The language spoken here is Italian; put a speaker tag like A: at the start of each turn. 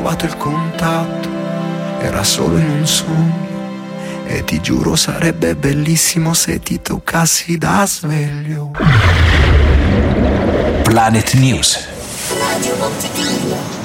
A: provato il contatto, era solo in un sogno. E ti giuro sarebbe bellissimo se ti toccassi da sveglio.
B: Planet News.
C: Radio Montevideo.